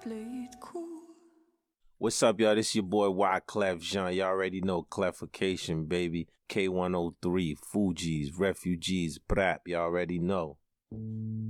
Play it cool. What's up, y'all? This your boy Wyclef Jean. Y'all already know Clefication, baby. K103, Fugees, Refugees, Brap. Y'all already know.